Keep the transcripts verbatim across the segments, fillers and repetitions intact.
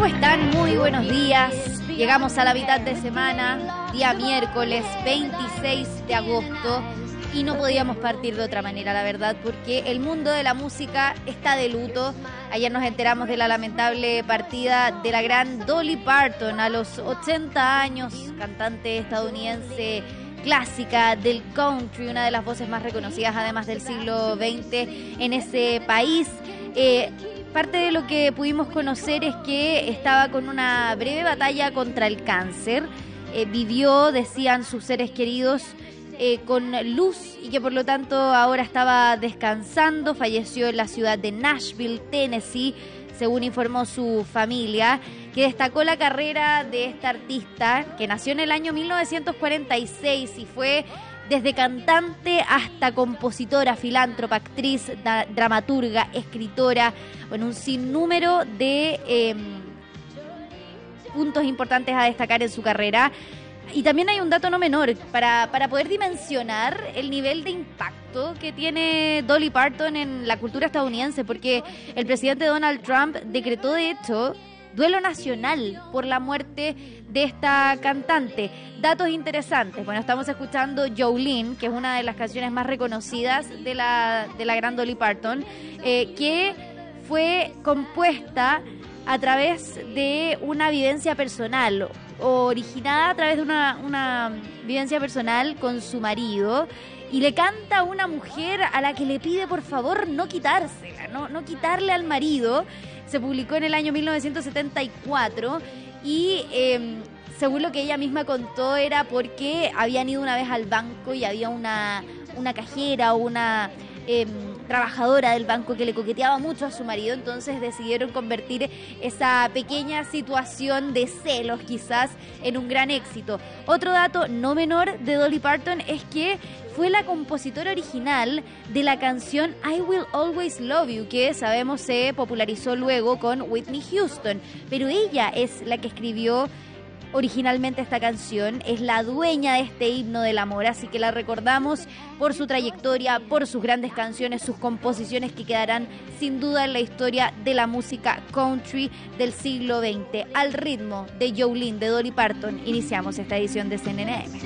¿Cómo están? Muy buenos días. Llegamos a la mitad de semana, día miércoles veintiséis de agosto, y no podíamos partir de otra manera, la verdad, porque el mundo de la música está de luto. Ayer nos enteramos de la lamentable partida de la gran Dolly Parton a los ochenta años, cantante estadounidense clásica del country, una de las voces más reconocidas además del siglo veinte en ese país. Eh, Parte de lo que pudimos conocer es que estaba con una breve batalla contra el cáncer. Eh, vivió, decían sus seres queridos, eh, con luz y que por lo tanto ahora estaba descansando. Falleció en la ciudad de Nashville, Tennessee, según informó su familia, que destacó la carrera de esta artista que nació en el año mil novecientos cuarenta y seis y fue desde cantante hasta compositora, filántropa, actriz, da, dramaturga, escritora, bueno, un sinnúmero de eh, puntos importantes a destacar en su carrera. Y también hay un dato no menor para, para poder dimensionar el nivel de impacto que tiene Dolly Parton en la cultura estadounidense, porque el presidente Donald Trump decretó, de hecho, duelo nacional por la muerte de esta cantante. Datos interesantes. Bueno, estamos escuchando Jolene, que es una de las canciones más reconocidas de la, de la gran Dolly Parton, eh, que fue compuesta a través de una vivencia personal, originada a través de una, una vivencia personal con su marido, y le canta a una mujer a la que le pide por favor no quitársela, no, no quitarle al marido. Se publicó en el año mil novecientos setenta y cuatro y eh, según lo que ella misma contó era porque habían ido una vez al banco y había una, una cajera o una eh, trabajadora del banco que le coqueteaba mucho a su marido, entonces decidieron convertir esa pequeña situación de celos quizás en un gran éxito. Otro dato no menor de Dolly Parton es que fue la compositora original de la canción I Will Always Love You, que sabemos se popularizó luego con Whitney Houston, pero ella es la que escribió originalmente esta canción, es la dueña de este himno del amor, así que la recordamos por su trayectoria, por sus grandes canciones, sus composiciones que quedarán sin duda en la historia de la música country del siglo veinte. Al ritmo de Jolene, de Dolly Parton, iniciamos esta edición de C N N M.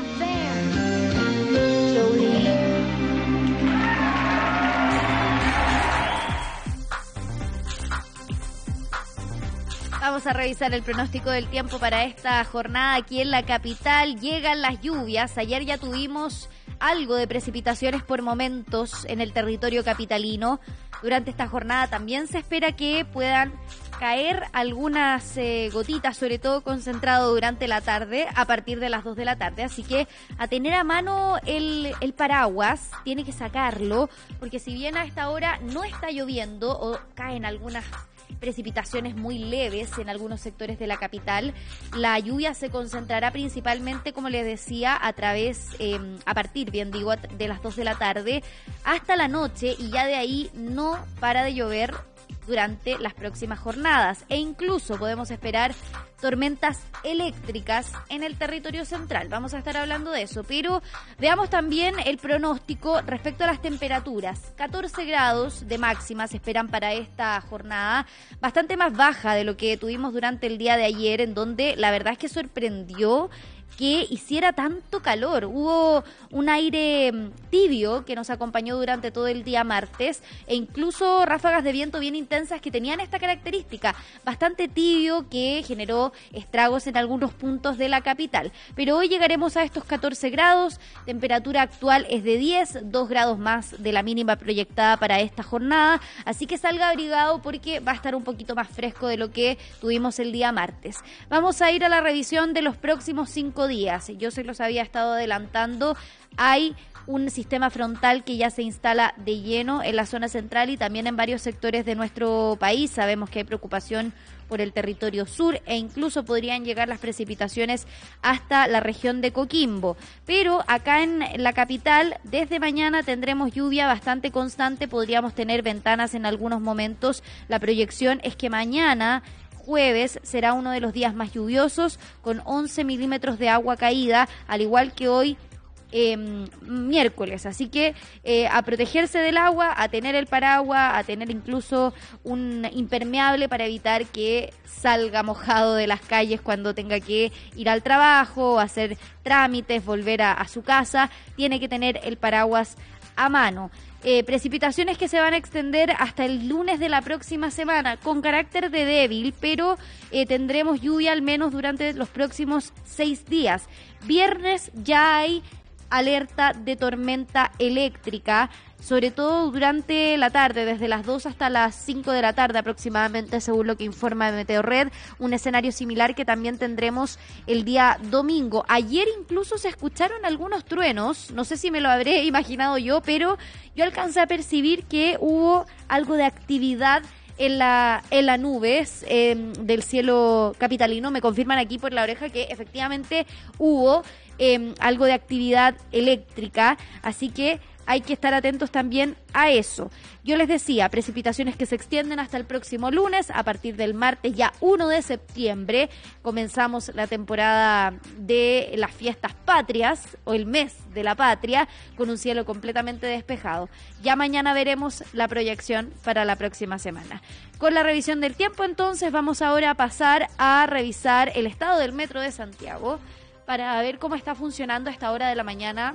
Vamos a revisar el pronóstico del tiempo para esta jornada aquí en la capital. Llegan las lluvias. Ayer ya tuvimos algo de precipitaciones por momentos en el territorio capitalino. Durante esta jornada también se espera que puedan caer algunas eh, gotitas, sobre todo concentrado durante la tarde, a partir de las dos de la tarde. Así que a tener a mano el, el paraguas, tiene que sacarlo, porque si bien a esta hora no está lloviendo o caen algunas precipitaciones muy leves en algunos sectores de la capital, la lluvia se concentrará principalmente, como les decía, a través, eh, a partir, bien digo, de las dos de la tarde hasta la noche, y ya de ahí no para de llover durante las próximas jornadas, e incluso podemos esperar tormentas eléctricas en el territorio central. Vamos a estar hablando de eso, pero veamos también el pronóstico respecto a las temperaturas. catorce grados de máxima se esperan para esta jornada, bastante más baja de lo que tuvimos durante el día de ayer, en donde la verdad es que sorprendió que hiciera tanto calor. Hubo un aire tibio que nos acompañó durante todo el día martes, e incluso ráfagas de viento bien intensas que tenían esta característica, bastante tibio, que generó estragos en algunos puntos de la capital. Pero hoy llegaremos a estos catorce grados, temperatura actual es de diez, dos grados más de la mínima proyectada para esta jornada, así que salga abrigado porque va a estar un poquito más fresco de lo que tuvimos el día martes. Vamos a ir a la revisión de los próximos cinco días. Yo se los había estado adelantando. Hay un sistema frontal que ya se instala de lleno en la zona central y también en varios sectores de nuestro país. Sabemos que hay preocupación por el territorio sur e incluso podrían llegar las precipitaciones hasta la región de Coquimbo. Pero acá en la capital, desde mañana tendremos lluvia bastante constante, podríamos tener ventanas en algunos momentos. La proyección es que mañana jueves será uno de los días más lluviosos, con once milímetros de agua caída, al igual que hoy eh, miércoles. Así que eh, a protegerse del agua, a tener el paraguas, a tener incluso un impermeable para evitar que salga mojado de las calles cuando tenga que ir al trabajo, hacer trámites, volver a, a su casa. Tiene que tener el paraguas a mano. Eh, precipitaciones que se van a extender hasta el lunes de la próxima semana, con carácter de débil, pero eh, tendremos lluvia al menos durante los próximos seis días. Viernes ya hay alerta de tormenta eléctrica, sobre todo durante la tarde, desde las dos hasta las cinco de la tarde aproximadamente, según lo que informa Meteorred, un escenario similar que también tendremos el día domingo. Ayer incluso se escucharon algunos truenos, no sé si me lo habré imaginado yo, pero yo alcancé a percibir que hubo algo de actividad en la en las nubes eh, del cielo capitalino. Me confirman aquí por la oreja que efectivamente hubo eh, algo de actividad eléctrica, así que hay que estar atentos también a eso. Yo les decía, precipitaciones que se extienden hasta el próximo lunes. A partir del martes, ya primero de septiembre, comenzamos la temporada de las fiestas patrias, o el mes de la patria, con un cielo completamente despejado. Ya mañana veremos la proyección para la próxima semana. Con la revisión del tiempo, entonces, vamos ahora a pasar a revisar el estado del metro de Santiago para ver cómo está funcionando a esta hora de la mañana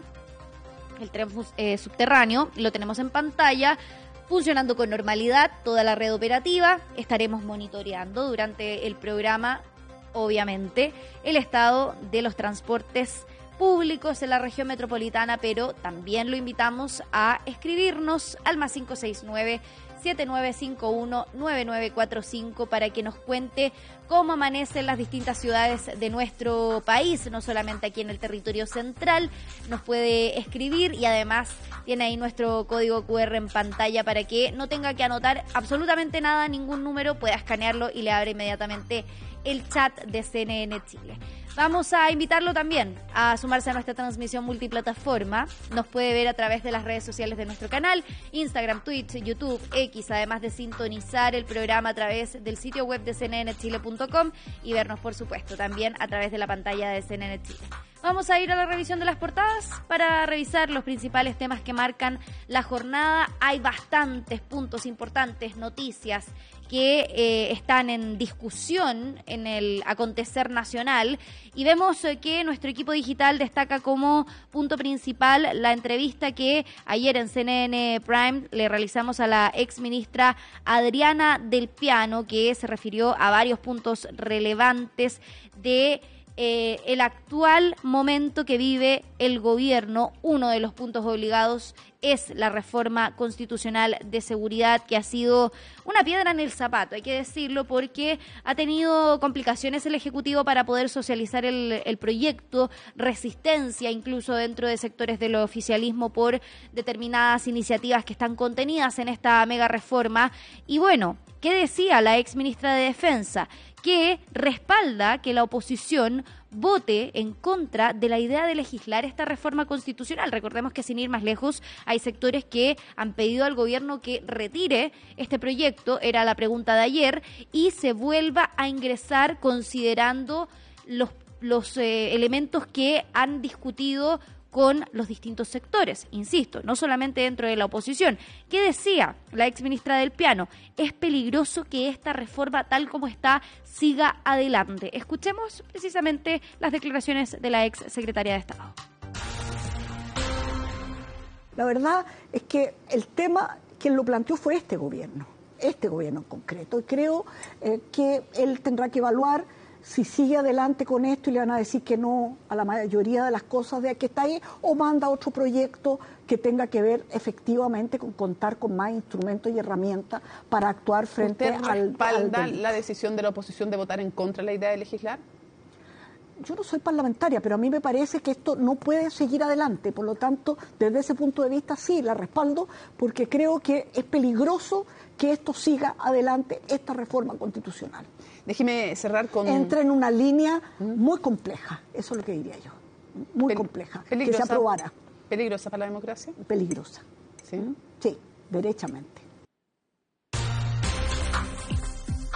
el tren eh, subterráneo. Lo tenemos en pantalla, funcionando con normalidad toda la red operativa. Estaremos monitoreando durante el programa, obviamente, el estado de los transportes públicos en la región metropolitana, pero también lo invitamos a escribirnos al más cinco seis nueve, siete nueve cinco uno, nueve nueve cuatro cinco para que nos cuente cómo amanecen las distintas ciudades de nuestro país, no solamente aquí en el territorio central. Nos puede escribir y además tiene ahí nuestro código cu erre en pantalla para que no tenga que anotar absolutamente nada, ningún número, pueda escanearlo y le abre inmediatamente el chat de C N N Chile. Vamos a invitarlo también a sumarse a nuestra transmisión multiplataforma. Nos puede ver a través de las redes sociales de nuestro canal, Instagram, Twitch, YouTube, X, además de sintonizar el programa a través del sitio web de c n n chile punto com y vernos, por supuesto, también a través de la pantalla de C N N Chile. Vamos a ir a la revisión de las portadas para revisar los principales temas que marcan la jornada. Hay bastantes puntos importantes, noticias que eh, están en discusión en el acontecer nacional, y vemos eh, que nuestro equipo digital destaca como punto principal la entrevista que ayer en C N N Prime le realizamos a la ex ministra Adriana Del Piano, que se refirió a varios puntos relevantes de Eh, el actual momento que vive el gobierno. Uno de los puntos obligados es la reforma constitucional de seguridad, que ha sido una piedra en el zapato, hay que decirlo, porque ha tenido complicaciones el Ejecutivo para poder socializar el, el proyecto, resistencia incluso dentro de sectores del oficialismo por determinadas iniciativas que están contenidas en esta mega reforma. Y bueno, ¿qué decía la ex ministra de Defensa? Que respalda que la oposición vote en contra de la idea de legislar esta reforma constitucional. Recordemos que, sin ir más lejos, hay sectores que han pedido al gobierno que retire este proyecto, era la pregunta de ayer, y se vuelva a ingresar considerando los, los eh, elementos que han discutido con los distintos sectores, insisto, no solamente dentro de la oposición. ¿Qué decía la ex ministra Del Piano? Es peligroso que esta reforma, tal como está, siga adelante. Escuchemos precisamente las declaraciones de la ex secretaria de Estado. La verdad es que el tema, quien lo planteó fue este gobierno, este gobierno en concreto, y creo eh, que él tendrá que evaluar si sigue adelante con esto y le van a decir que no a la mayoría de las cosas de que está ahí, o manda otro proyecto que tenga que ver efectivamente con contar con más instrumentos y herramientas para actuar frente ¿Usted al... respalda al la decisión de la oposición de votar en contra de la idea de legislar? Yo no soy parlamentaria, pero a mí me parece que esto no puede seguir adelante. Por lo tanto, desde ese punto de vista sí la respaldo, porque creo que es peligroso que esto siga adelante, esta reforma constitucional. Déjeme cerrar con... Entra en una línea muy compleja, eso es lo que diría yo, muy Pel compleja, peligrosa, que se aprobara. ¿Peligrosa para la democracia? Peligrosa. Sí. Sí, derechamente.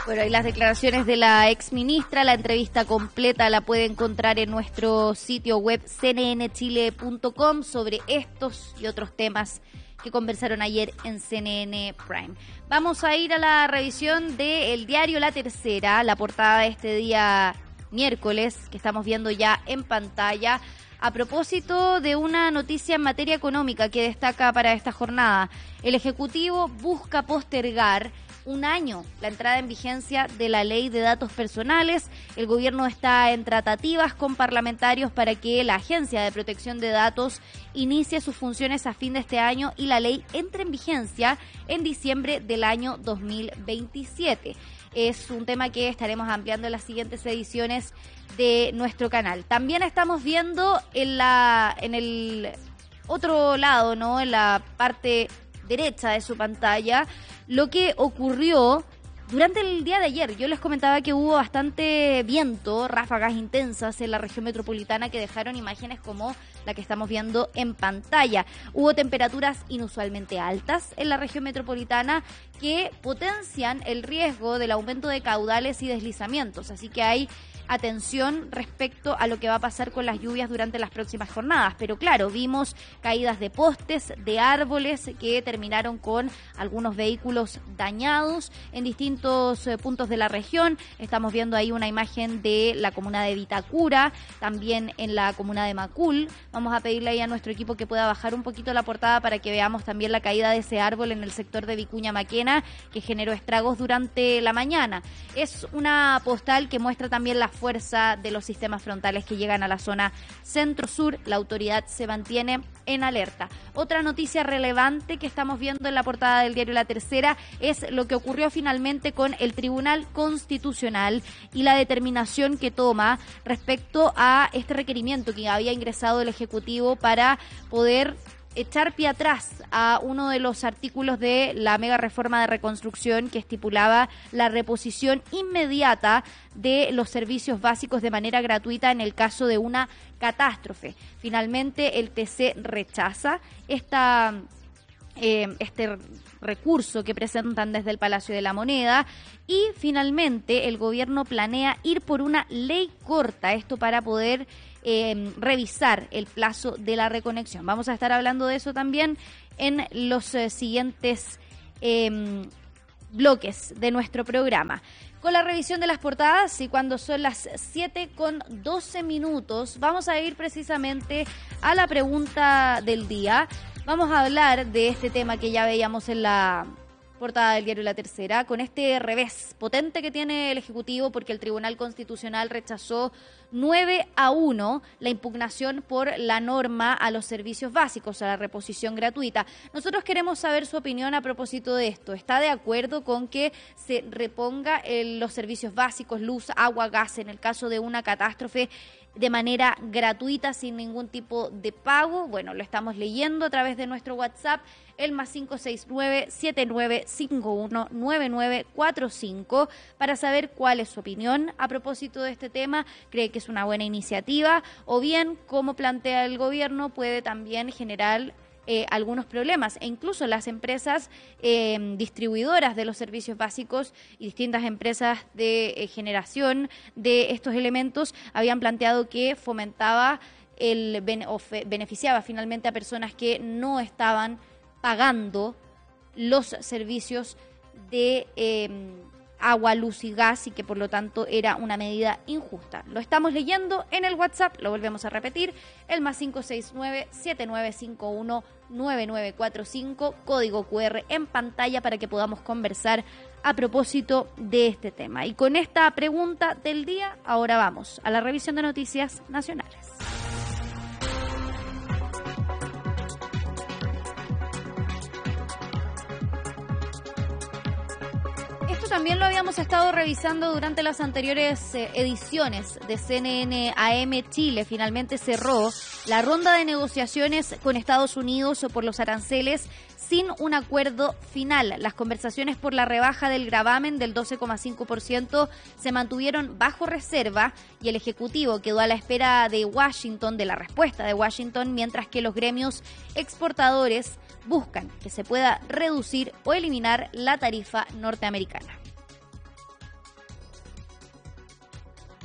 Bueno, y las declaraciones de la exministra, la entrevista completa la puede encontrar en nuestro sitio web c n n chile punto com sobre estos y otros temas que conversaron ayer en C N N Prime. Vamos a ir a la revisión del diario La Tercera, la portada de este día miércoles, que estamos viendo ya en pantalla, a propósito de una noticia en materia económica que destaca para esta jornada. El Ejecutivo busca postergar un año la entrada en vigencia de la Ley de Datos Personales. El gobierno está en tratativas con parlamentarios para que la Agencia de Protección de Datos inicie sus funciones a fin de este año y la ley entre en vigencia en diciembre del año dos mil veintisiete. Es un tema que estaremos ampliando en las siguientes ediciones de nuestro canal. También estamos viendo en la en el otro lado, ¿no? En la parte derecha de su pantalla, lo que ocurrió durante el día de ayer. Yo les comentaba que hubo bastante viento, ráfagas intensas en la región metropolitana que dejaron imágenes como la que estamos viendo en pantalla. Hubo temperaturas inusualmente altas en la región metropolitana que potencian el riesgo del aumento de caudales y deslizamientos. Así que hay atención respecto a lo que va a pasar con las lluvias durante las próximas jornadas. Pero claro, vimos caídas de postes, de árboles que terminaron con algunos vehículos dañados en distintos eh, puntos de la región. Estamos viendo ahí una imagen de la comuna de Vitacura, también en la comuna de Macul. Vamos a pedirle ahí a nuestro equipo que pueda bajar un poquito la portada para que veamos también la caída de ese árbol en el sector de Vicuña Maquena, que generó estragos durante la mañana. Es una postal que muestra también la fuerza de los sistemas frontales que llegan a la zona centro-sur. La autoridad se mantiene en alerta. Otra noticia relevante que estamos viendo en la portada del diario La Tercera es lo que ocurrió finalmente con el Tribunal Constitucional y la determinación que toma respecto a este requerimiento que había ingresado el Ejecutivo para poder echar pie atrás a uno de los artículos de la mega reforma de reconstrucción que estipulaba la reposición inmediata de los servicios básicos de manera gratuita en el caso de una catástrofe. Finalmente el T C rechaza esta eh, este recurso que presentan desde el Palacio de la Moneda y finalmente el gobierno planea ir por una ley corta, esto para poder Eh, revisar el plazo de la reconexión. Vamos a estar hablando de eso también en los eh, siguientes eh, bloques de nuestro programa. Con la revisión de las portadas y cuando son las siete con doce minutos, vamos a ir precisamente a la pregunta del día. Vamos a hablar de este tema que ya veíamos en la portada del diario La Tercera, con este revés potente que tiene el Ejecutivo porque el Tribunal Constitucional rechazó nueve a uno la impugnación por la norma a los servicios básicos, a la reposición gratuita. Nosotros queremos saber su opinión a propósito de esto. ¿Está de acuerdo con que se reponga el, los servicios básicos, luz, agua, gas, en el caso de una catástrofe, de manera gratuita, sin ningún tipo de pago? Bueno, lo estamos leyendo a través de nuestro WhatsApp, el más cinco seis nueve, siete nueve cinco uno, nueve nueve cuatro cinco, para saber cuál es su opinión a propósito de este tema. ¿Cree que es una buena iniciativa? O bien, como plantea el gobierno, puede también generar Eh, algunos problemas, e incluso las empresas eh, distribuidoras de los servicios básicos y distintas empresas de eh, generación de estos elementos habían planteado que fomentaba el o fe, beneficiaba finalmente a personas que no estaban pagando los servicios de eh, agua, luz y gas, y que por lo tanto era una medida injusta. Lo estamos leyendo en el WhatsApp, lo volvemos a repetir, el más cinco seis nueve, siete nueve cinco uno, nueve nueve cuatro cinco, código cu erre en pantalla para que podamos conversar a propósito de este tema. Y con esta pregunta del día, ahora vamos a la revisión de noticias nacionales. También lo habíamos estado revisando durante las anteriores eh, ediciones de C N N A M Chile. Finalmente cerró la ronda de negociaciones con Estados Unidos por los aranceles sin un acuerdo final. Las conversaciones por la rebaja del gravamen del doce coma cinco por ciento se mantuvieron bajo reserva y el Ejecutivo quedó a la espera de Washington, de la respuesta de Washington, mientras que los gremios exportadores buscan que se pueda reducir o eliminar la tarifa norteamericana.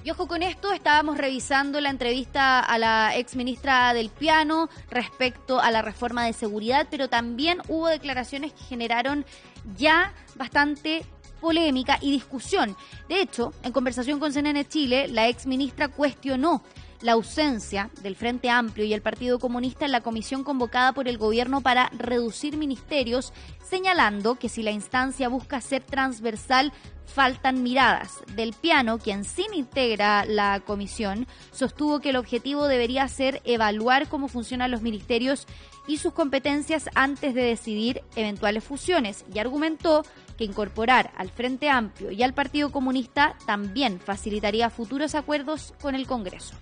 Y ojo con esto, estábamos revisando la entrevista a la ex ministra del Piano respecto a la reforma de seguridad, pero también hubo declaraciones que generaron ya bastante polémica y discusión. De hecho, en conversación con C N N Chile, la ex ministra cuestionó la ausencia del Frente Amplio y el Partido Comunista en la comisión convocada por el gobierno para reducir ministerios, señalando que si la instancia busca ser transversal, faltan miradas. Del Piano, quien sí integra la comisión, sostuvo que el objetivo debería ser evaluar cómo funcionan los ministerios y sus competencias antes de decidir eventuales fusiones, y argumentó que incorporar al Frente Amplio y al Partido Comunista también facilitaría futuros acuerdos con el Congreso.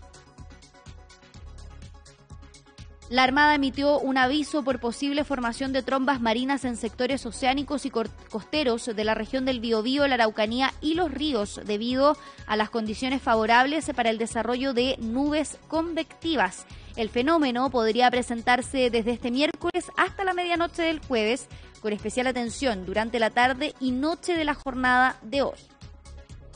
La Armada emitió un aviso por posible formación de trombas marinas en sectores oceánicos y costeros de la región del Biobío, la Araucanía y los ríos, debido a las condiciones favorables para el desarrollo de nubes convectivas. El fenómeno podría presentarse desde este miércoles hasta la medianoche del jueves, con especial atención durante la tarde y noche de la jornada de hoy.